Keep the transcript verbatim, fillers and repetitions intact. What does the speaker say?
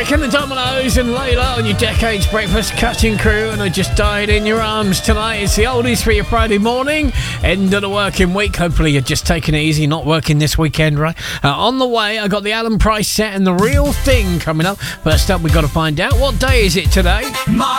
and the Dominoes and Layla on your Decades Breakfast Cutting Crew, and I just died in your arms tonight. It's the oldies for your Friday morning, end of the working week. Hopefully you're just taking it easy, not working this weekend, right? Uh, on the way, I got the Alan Price set and The Real Thing coming up. First up, we've got to find out what day is it today. My